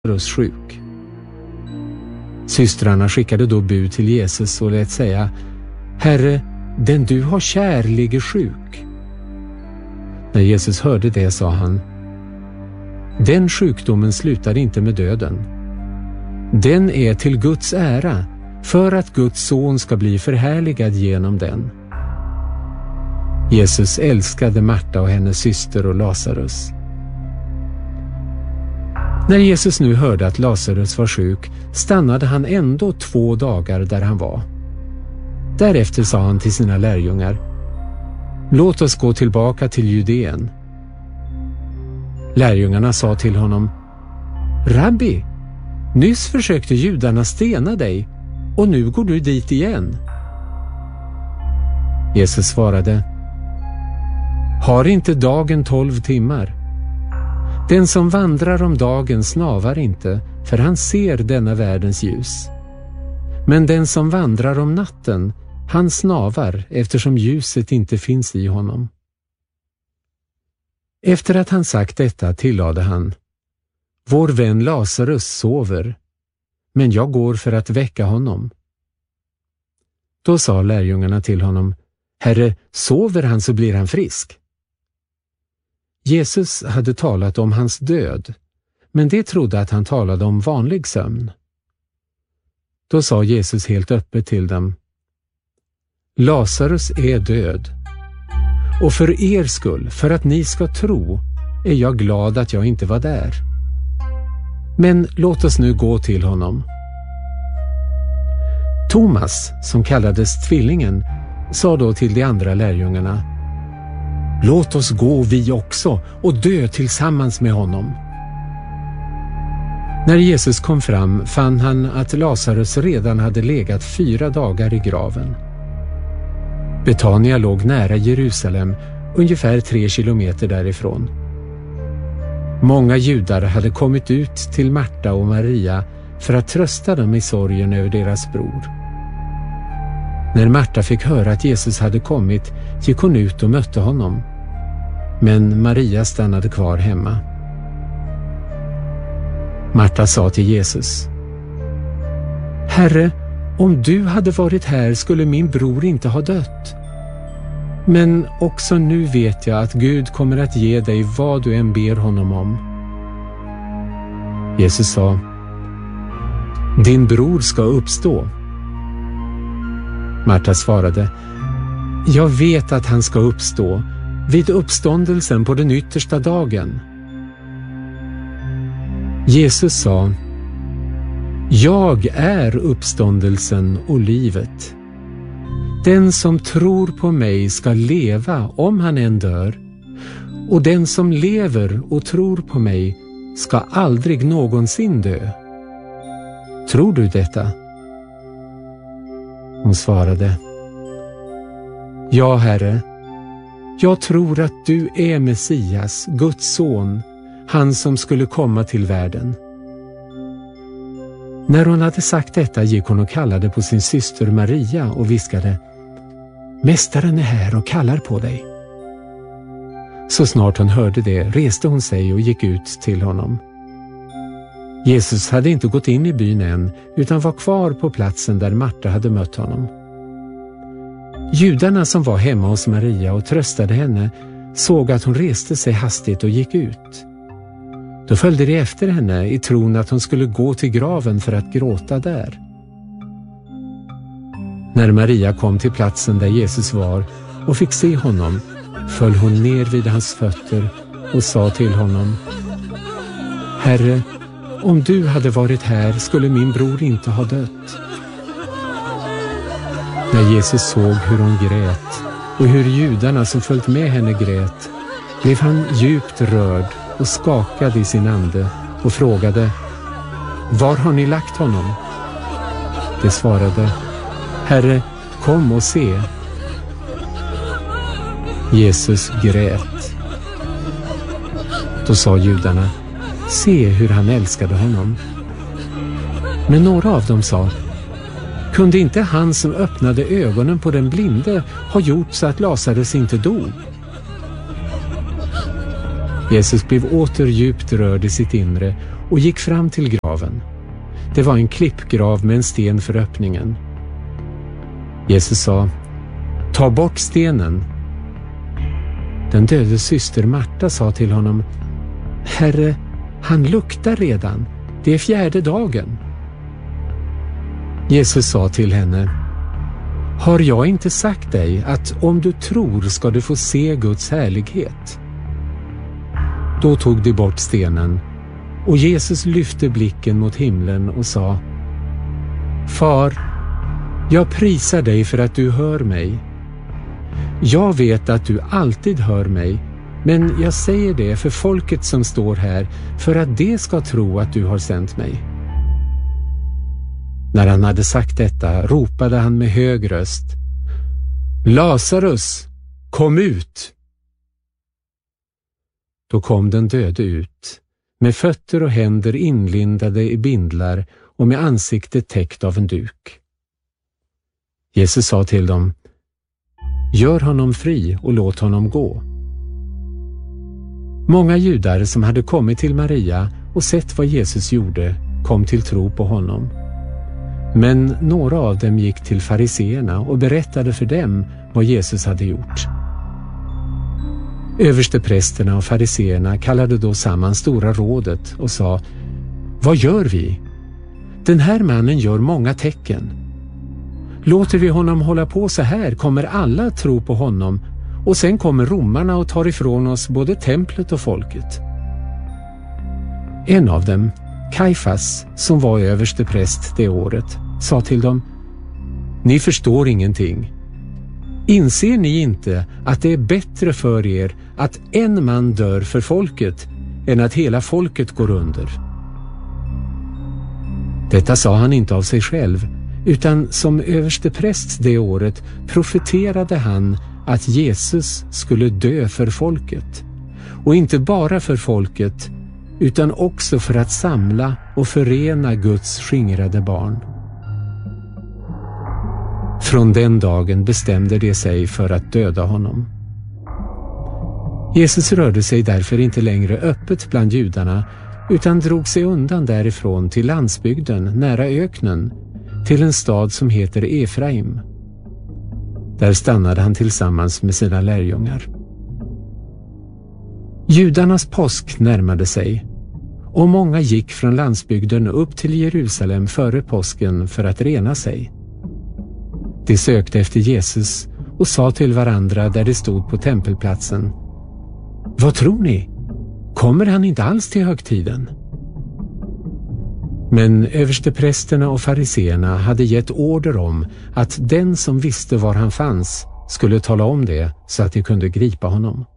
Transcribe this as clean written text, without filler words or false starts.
Lazarus sjuk. Systrarna skickade då bud till Jesus och lät säga: Herre, den du har kär ligger sjuk. När Jesus hörde det sa han: Den sjukdomen slutar inte med döden. Den är till Guds ära, för att Guds son ska bli förhärligad genom den. Jesus älskade Marta och hennes syster och Lazarus. När Jesus nu hörde att Lazarus var sjuk stannade han ändå 2 dagar där han var. Därefter sa han till sina lärjungar: Låt oss gå tillbaka till Judeen. Lärjungarna sa till honom: Rabbi, nyss försökte judarna stena dig och nu går du dit igen. Jesus svarade: Har inte dagen 12 timmar? Den som vandrar om dagen snavar inte, för han ser denna världens ljus. Men den som vandrar om natten, han snavar eftersom ljuset inte finns i honom. Efter att han sagt detta tillade han: Vår vän Lazarus sover, men jag går för att väcka honom. Då sa lärjungarna till honom: Herre, sover han så blir han frisk. Jesus hade talat om hans död, men de trodde att han talade om vanlig sömn. Då sa Jesus helt öppet till dem: Lazarus är död, och för er skull, för att ni ska tro, är jag glad att jag inte var där. Men låt oss nu gå till honom. Thomas, som kallades Tvillingen, sa då till de andra lärjungarna: Låt oss gå vi också och dö tillsammans med honom. När Jesus kom fram fann han att Lazarus redan hade legat 4 dagar i graven. Betania låg nära Jerusalem, ungefär 3 kilometer därifrån. Många judar hade kommit ut till Marta och Maria för att trösta dem i sorgen över deras bror. När Marta fick höra att Jesus hade kommit gick hon ut och mötte honom. Men Maria stannade kvar hemma. Marta sa till Jesus: Herre, om du hade varit här skulle min bror inte ha dött. Men också nu vet jag att Gud kommer att ge dig vad du än ber honom om. Jesus sa: Din bror ska uppstå. Marta svarade: Jag vet att han ska uppstå vid uppståndelsen på den yttersta dagen. Jesus sa: Jag är uppståndelsen och livet. Den som tror på mig ska leva om han än dör, och den som lever och tror på mig ska aldrig någonsin dö. Tror du detta? Hon svarade: Ja, Herre. Jag tror att du är Messias, Guds son, han som skulle komma till världen. När hon hade sagt detta gick hon och kallade på sin syster Maria och viskade: Mästaren är här och kallar på dig. Så snart hon hörde det reste hon sig och gick ut till honom. Jesus hade inte gått in i byn än, utan var kvar på platsen där Marta hade mött honom. Judarna som var hemma hos Maria och tröstade henne såg att hon reste sig hastigt och gick ut. Då följde de efter henne i tron att hon skulle gå till graven för att gråta där. När Maria kom till platsen där Jesus var och fick se honom föll hon ner vid hans fötter och sa till honom: Herre, om du hade varit här skulle min bror inte ha dött. När Jesus såg hur hon grät och hur judarna som följt med henne grät, blev han djupt rörd och skakad i sin ande och frågade: Var har ni lagt honom? De svarade: Herre, kom och se. Jesus grät. Då sa judarna: Se hur han älskade honom. Men några av dem sa: Kunde inte han som öppnade ögonen på den blinde ha gjort så att Lazarus inte dog? Jesus blev åter djupt rörd i sitt inre och gick fram till graven. Det var en klippgrav med en sten för öppningen. Jesus sa: ta bort stenen. Den dödes syster Marta sa till honom: Herre, han luktar redan. Det är 4:e dagen. Jesus sa till henne: har jag inte sagt dig att om du tror ska du få se Guds härlighet? Då tog de bort stenen, och Jesus lyfte blicken mot himlen och sa: Far, jag prisar dig för att du hör mig. Jag vet att du alltid hör mig, men jag säger det för folket som står här, för att de ska tro att du har sänt mig. När han hade sagt detta ropade han med hög röst: Lazarus, kom ut! Då kom den döde ut, med fötter och händer inlindade i bindlar och med ansiktet täckt av en duk. Jesus sa till dem: gör honom fri och låt honom gå. Många judar som hade kommit till Maria och sett vad Jesus gjorde kom till tro på honom. Men några av dem gick till fariseerna och berättade för dem vad Jesus hade gjort. Översteprästerna och fariseerna kallade då samman stora rådet och sa: vad gör vi? Den här mannen gör många tecken. Låter vi honom hålla på så här kommer alla att tro på honom, och sen kommer romarna och tar ifrån oss både templet och folket. En av dem, Kajfas, som var överstepräst det året, sa till dem: ni förstår ingenting. Inser ni inte att det är bättre för er att en man dör för folket än att hela folket går under? Detta sa han inte av sig själv, utan som överstepräst det året profeterade han att Jesus skulle dö för folket. Och inte bara för folket, utan också för att samla och förena Guds skingrade barn. Från den dagen bestämde de sig för att döda honom. Jesus rörde sig därför inte längre öppet bland judarna, utan drog sig undan därifrån till landsbygden nära öknen, till en stad som heter Efraim. Där stannade han tillsammans med sina lärjungar. Judarnas påsk närmade sig, och många gick från landsbygden upp till Jerusalem före påsken för att rena sig. De sökte efter Jesus och sa till varandra där de stod på tempelplatsen: vad tror ni? Kommer han inte alls till högtiden? Men översteprästerna och fariseerna hade gett order om att den som visste var han fanns skulle tala om det så att de kunde gripa honom.